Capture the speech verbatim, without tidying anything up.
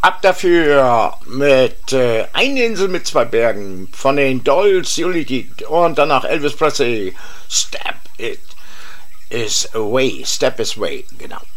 Ab dafür mit äh, Eine Insel mit zwei Bergen von den Dolls, Unity und danach Elvis Presley. Step it is away. Step is away, genau.